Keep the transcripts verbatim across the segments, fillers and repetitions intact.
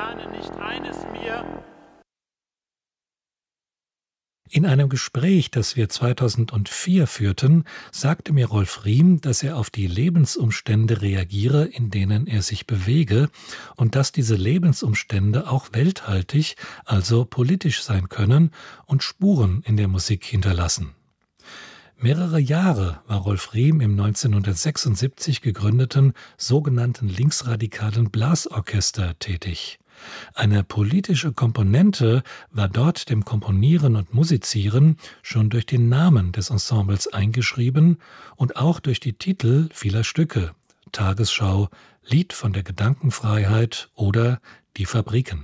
lerne nicht eines mir. In einem Gespräch, das wir zweitausendvier führten, sagte mir Rolf Riem, dass er auf die Lebensumstände reagiere, in denen er sich bewege, und dass diese Lebensumstände auch welthaltig, also politisch sein können und Spuren in der Musik hinterlassen. Mehrere Jahre war Rolf Riem im neunzehnhundertsechsundsiebzig gegründeten sogenannten linksradikalen Blasorchester tätig. Eine politische Komponente war dort dem Komponieren und Musizieren schon durch den Namen des Ensembles eingeschrieben und auch durch die Titel vieler Stücke: Tagesschau, Lied von der Gedankenfreiheit oder Die Fabriken.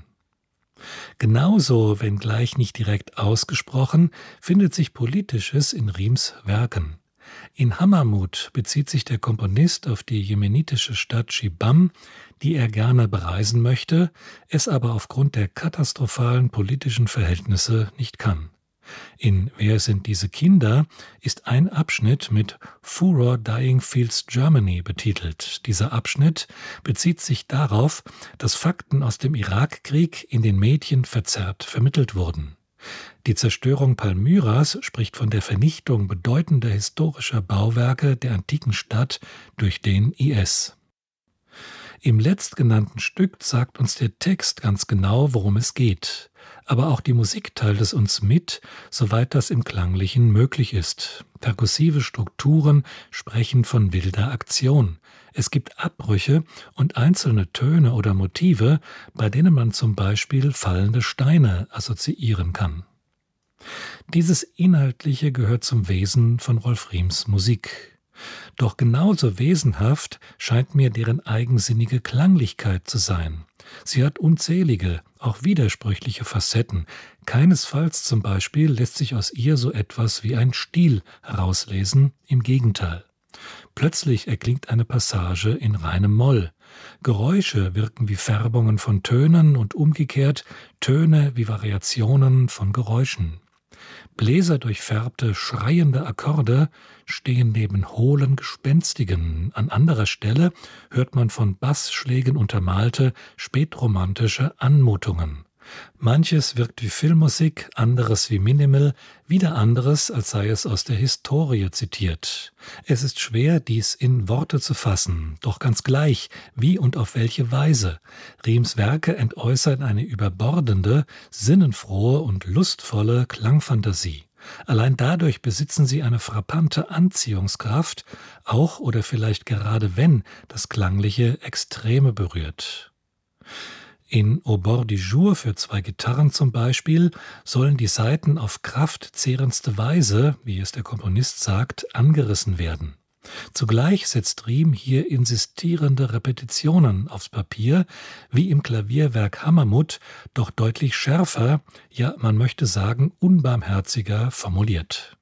Genauso, wenngleich nicht direkt ausgesprochen, findet sich Politisches in Riems Werken. In Hammermut bezieht sich der Komponist auf die jemenitische Stadt Shibam, die er gerne bereisen möchte, es aber aufgrund der katastrophalen politischen Verhältnisse nicht kann. In Wer sind diese Kinder ist ein Abschnitt mit Furor Dying Fields Germany betitelt. Dieser Abschnitt bezieht sich darauf, dass Fakten aus dem Irakkrieg in den Medien verzerrt vermittelt wurden. Die Zerstörung Palmyras spricht von der Vernichtung bedeutender historischer Bauwerke der antiken Stadt durch den I S. Im letztgenannten Stück sagt uns der Text ganz genau, worum es geht. Aber auch die Musik teilt es uns mit, soweit das im Klanglichen möglich ist. Perkussive Strukturen sprechen von wilder Aktion. Es gibt Abbrüche und einzelne Töne oder Motive, bei denen man zum Beispiel fallende Steine assoziieren kann. Dieses Inhaltliche gehört zum Wesen von Rolf Riems Musik. Doch genauso wesenhaft scheint mir deren eigensinnige Klanglichkeit zu sein. Sie hat unzählige, auch widersprüchliche Facetten. Keinesfalls zum Beispiel lässt sich aus ihr so etwas wie ein Stil herauslesen, im Gegenteil. Plötzlich erklingt eine Passage in reinem Moll. Geräusche wirken wie Färbungen von Tönen und umgekehrt Töne wie Variationen von Geräuschen. Bläserdurchfärbte, schreiende Akkorde stehen neben hohlen Gespenstigen. An anderer Stelle hört man von Bassschlägen untermalte, spätromantische Anmutungen. Manches wirkt wie Filmmusik, anderes wie Minimal, wieder anderes, als sei es aus der Historie zitiert. Es ist schwer, dies in Worte zu fassen, doch ganz gleich, wie und auf welche Weise. Riems Werke entäußern eine überbordende, sinnenfrohe und lustvolle Klangfantasie. Allein dadurch besitzen sie eine frappante Anziehungskraft, auch oder vielleicht gerade wenn das Klangliche Extreme berührt. In Au bord du jour für zwei Gitarren zum Beispiel sollen die Saiten auf kraftzehrendste Weise, wie es der Komponist sagt, angerissen werden. Zugleich setzt Riem hier insistierende Repetitionen aufs Papier, wie im Klavierwerk Hammermut, doch deutlich schärfer, ja man möchte sagen unbarmherziger formuliert.